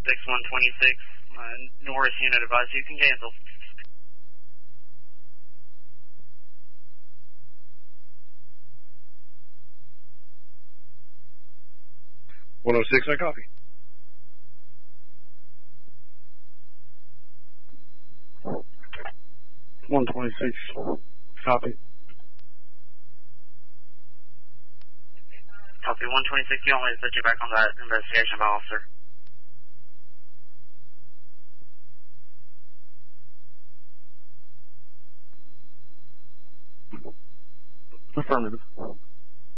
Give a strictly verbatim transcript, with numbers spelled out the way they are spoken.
six, one twenty-six, uh, Norris unit advised you can cancel. one oh six, I copy. one twenty-six, copy. Copy, one twenty-six, you only put you back on that investigation by officer. Affirmative.